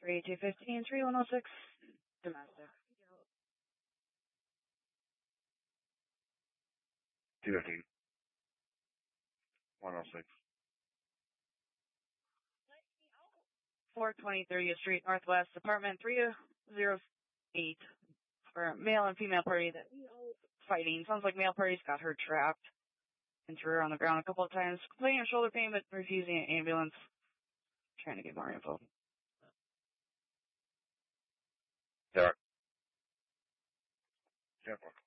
3215, 3106, domestic. 215. 106. 420 30th Street Northwest, apartment 308. For male and female party that fighting. Sounds like male party's got her trapped and threw her on the ground a couple of times. Complaining of shoulder pain, but refusing an ambulance. Trying to get more info. Derek. Careful.